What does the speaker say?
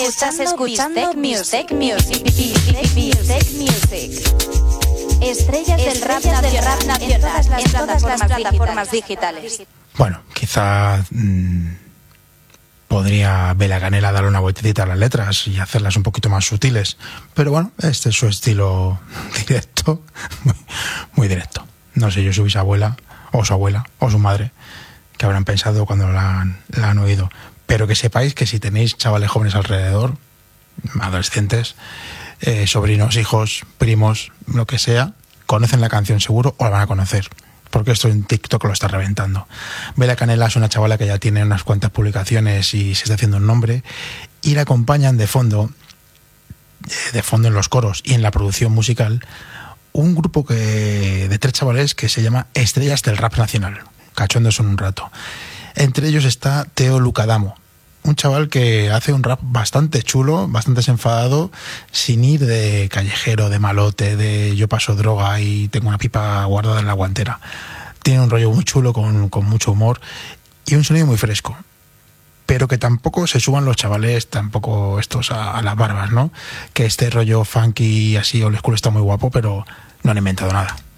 escuchando Bistec Music. Estrellas del rap nacional en todas las plataformas digitales. Bueno, quizá podría Bela Canela darle una vueltecita a las letras y hacerlas un poquito más sutiles, pero bueno, este es su estilo directo, muy directo. No sé yo, su bisabuela o su abuela o su madre, que habrán pensado cuando la han oído. Pero que sepáis que si tenéis chavales jóvenes alrededor, adolescentes, sobrinos, hijos, primos, lo que sea, conocen la canción seguro o la van a conocer, porque esto en TikTok lo está reventando. Bela Canela es una chavala que ya tiene unas cuantas publicaciones y se está haciendo un nombre, y la acompañan de fondo en los coros y en la producción musical, un grupo de 3 chavales que se llama Estrellas del Rap Nacional. Cachondos en un rato. Entre ellos está Teo Lucadamo, un chaval que hace un rap bastante chulo, bastante desenfadado, sin ir de callejero, de malote, de yo paso droga y tengo una pipa guardada en la guantera. Tiene un rollo muy chulo, con mucho humor y un sonido muy fresco. Pero que tampoco se suban los chavales, tampoco estos a las barbas, ¿no? Que este rollo funky así old school está muy guapo, pero no han inventado nada.